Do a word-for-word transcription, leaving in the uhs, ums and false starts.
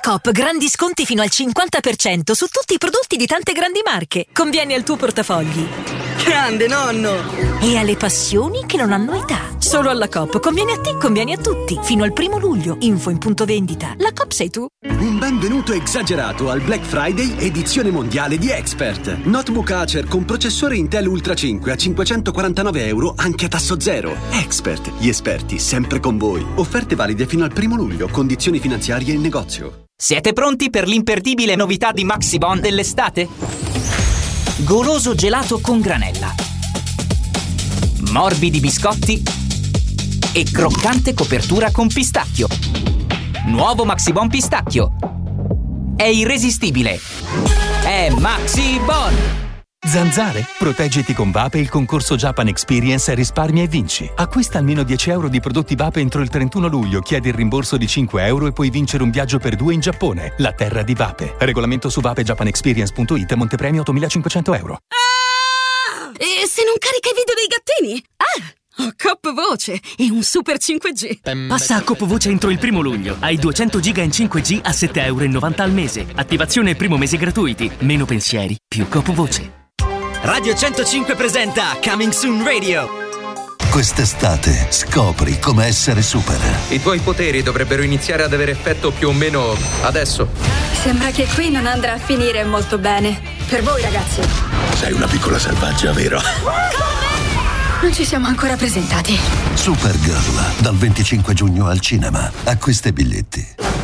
Coop grandi sconti fino al cinquanta per cento su tutti i prodotti di tante grandi marche. Conviene al tuo portafogli. Grande nonno! E alle passioni che non hanno età. Solo alla Coop. Conviene a te, conviene a tutti. Fino al primo luglio. Info in punto vendita. La Coop sei tu. Un benvenuto esagerato al Black Friday edizione mondiale di Expert. Notebook Acer con processore Intel Ultra cinque a cinquecentoquarantanove euro anche a tasso zero. Expert, gli esperti sempre con voi. Offerte valide fino al primo luglio. Condizioni finanziarie in negozio. Siete pronti per l'imperdibile novità di Maxibon dell'estate? Goloso gelato con granella, morbidi biscotti e croccante copertura con pistacchio. Nuovo Maxibon pistacchio. È irresistibile. È Maxibon! Zanzare? Proteggiti con Vape il concorso Japan Experience Risparmia e vinci. Acquista almeno dieci euro di prodotti Vape entro il trentuno luglio, chiedi il rimborso di cinque euro e puoi vincere un viaggio per due in Giappone, la terra di Vape. Regolamento su vape japan experience punto it, Montepremio ottomilacinquecento euro. Ah! E se non carica i video dei gattini? Ah! Ho Coop Voce e un Super cinque G. Passa a Coop Voce entro il primo luglio. Hai duecento giga in cinque G a sette euro e novanta al mese. Attivazione e primo mese gratuiti. Meno pensieri, più Coop Voce. Radio centocinque presenta Coming Soon Radio. Quest'estate scopri come essere super. I tuoi poteri dovrebbero iniziare ad avere effetto più o meno adesso. Sembra che qui non andrà a finire molto bene. Per voi, ragazzi. Sei una piccola selvaggia, vero? Non ci siamo ancora presentati. Supergirl, dal venticinque giugno al cinema. Acquista i biglietti.